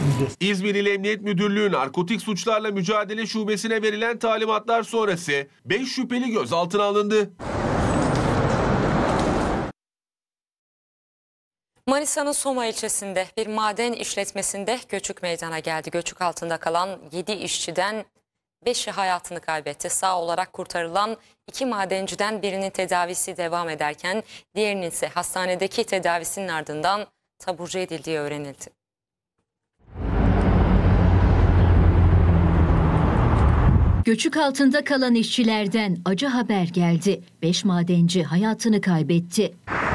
İzmir İl Emniyet Müdürlüğü Narkotik Suçlarla Mücadele Şubesi'ne verilen talimatlar sonrası 5 şüpheli gözaltına alındı. Manisa'nın Soma ilçesinde bir maden işletmesinde göçük meydana geldi. Göçük altında kalan 7 işçiden 5'i hayatını kaybetti. Sağ olarak kurtarılan 2 madenciden birinin tedavisi devam ederken diğerinin ise hastanedeki tedavisinin ardından taburcu edildiği öğrenildi. Göçük altında kalan işçilerden acı haber geldi. 5 madenci hayatını kaybetti.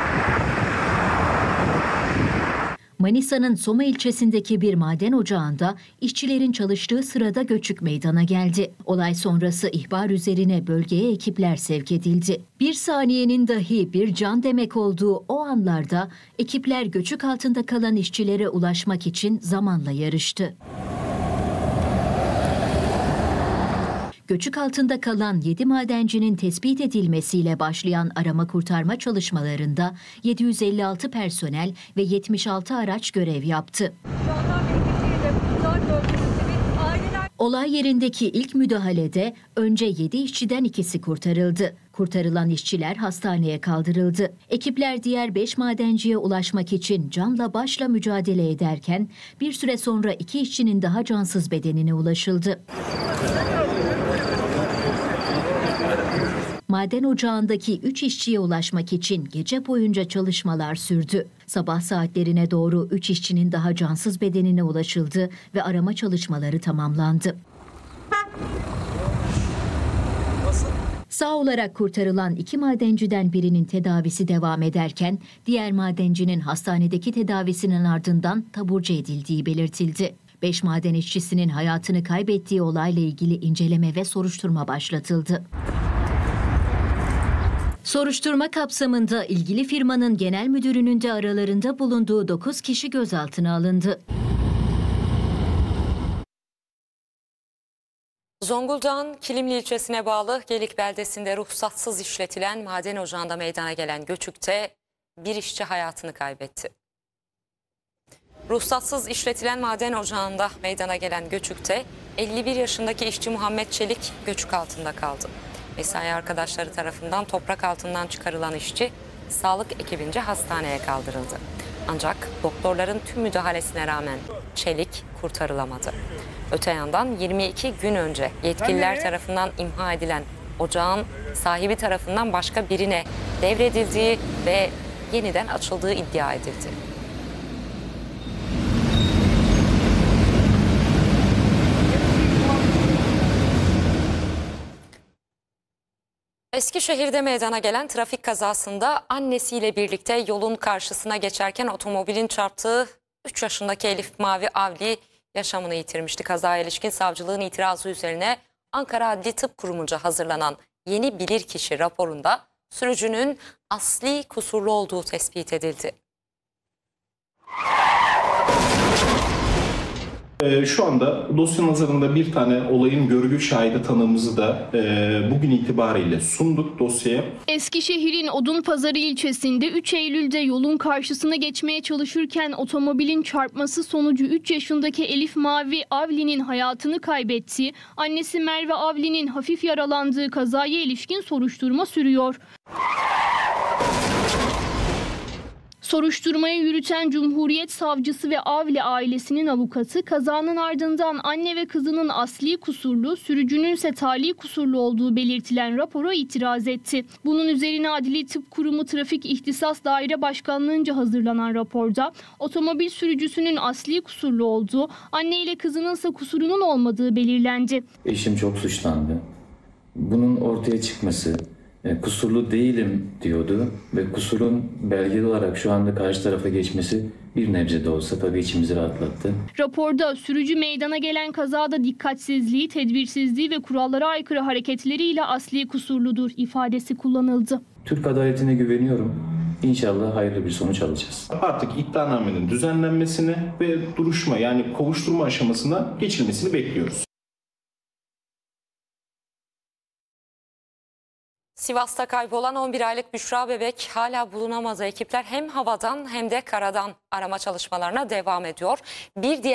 Manisa'nın Soma ilçesindeki bir maden ocağında işçilerin çalıştığı sırada göçük meydana geldi. Olay sonrası ihbar üzerine bölgeye ekipler sevk edildi. Bir saniyenin dahi bir can demek olduğu o anlarda ekipler göçük altında kalan işçilere ulaşmak için zamanla yarıştı. Göçük altında kalan 7 madencinin tespit edilmesiyle başlayan arama kurtarma çalışmalarında 756 personel ve 76 araç görev yaptı. Olay yerindeki ilk müdahalede önce 7 işçiden ikisi kurtarıldı. Kurtarılan işçiler hastaneye kaldırıldı. Ekipler diğer 5 madenciye ulaşmak için canla başla mücadele ederken bir süre sonra 2 işçinin daha cansız bedenine ulaşıldı. Maden ocağındaki 3 işçiye ulaşmak için gece boyunca çalışmalar sürdü. Sabah saatlerine doğru 3 işçinin daha cansız bedenine ulaşıldı ve arama çalışmaları tamamlandı. Sağ olarak kurtarılan 2 madenciden birinin tedavisi devam ederken diğer madencinin hastanedeki tedavisinin ardından taburcu edildiği belirtildi. 5 maden işçisinin hayatını kaybettiği olayla ilgili inceleme ve soruşturma başlatıldı. Soruşturma kapsamında ilgili firmanın genel müdürünün de aralarında bulunduğu 9 kişi gözaltına alındı. Zonguldak'ın Kilimli ilçesine bağlı Gelik beldesinde ruhsatsız işletilen maden ocağında meydana gelen göçükte bir işçi hayatını kaybetti. Ruhsatsız işletilen maden ocağında meydana gelen göçükte 51 yaşındaki işçi Muhammed Çelik göçük altında kaldı. Mesai arkadaşları tarafından toprak altından çıkarılan işçi sağlık ekibince hastaneye kaldırıldı. Ancak doktorların tüm müdahalesine rağmen Çelik kurtarılamadı. Öte yandan 22 gün önce yetkililer tarafından imha edilen ocağın sahibi tarafından başka birine devredildiği ve yeniden açıldığı iddia edildi. Eskişehir'de meydana gelen trafik kazasında annesiyle birlikte yolun karşısına geçerken otomobilin çarptığı 3 yaşındaki Elif Mavi Avli yaşamını yitirmişti. Kazaya ilişkin savcılığın itirazı üzerine Ankara Adli Tıp Kurumu'nca hazırlanan yeni bilirkişi raporunda sürücünün asli kusurlu olduğu tespit edildi. Şu anda dosya nazarında bir tane olayın görgü şahidi tanığımızı da bugün itibariyle sunduk dosyaya. Eskişehir'in Odunpazarı ilçesinde 3 Eylül'de yolun karşısına geçmeye çalışırken otomobilin çarpması sonucu 3 yaşındaki Elif Mavi Avli'nin hayatını kaybettiği, annesi Merve Avli'nin hafif yaralandığı kazaya ilişkin soruşturma sürüyor. Soruşturmayı yürüten Cumhuriyet Savcısı ve Avli ailesinin avukatı kazanın ardından anne ve kızının asli kusurlu, sürücünün ise tali kusurlu olduğu belirtilen rapora itiraz etti. Bunun üzerine Adli Tıp Kurumu Trafik İhtisas Daire Başkanlığı'nca hazırlanan raporda otomobil sürücüsünün asli kusurlu olduğu, anne ile kızının ise kusurunun olmadığı belirlendi. Eşim çok suçlandı. Bunun ortaya çıkması, kusurlu değilim diyordu ve kusurun belgeli olarak şu anda karşı tarafa geçmesi bir nebze de olsa tabii içimizi rahatlattı. Raporda sürücü meydana gelen kazada dikkatsizliği, tedbirsizliği ve kurallara aykırı hareketleriyle asli kusurludur ifadesi kullanıldı. Türk adaletine güveniyorum. İnşallah hayırlı bir sonuç alacağız. Artık iddianamenin düzenlenmesini ve duruşma yani kovuşturma aşamasına geçilmesini bekliyoruz. Sivas'ta kaybolan 11 aylık Büşra bebek hala bulunamadı. Ekipler hem havadan hem de karadan arama çalışmalarına devam ediyor. Bir diğer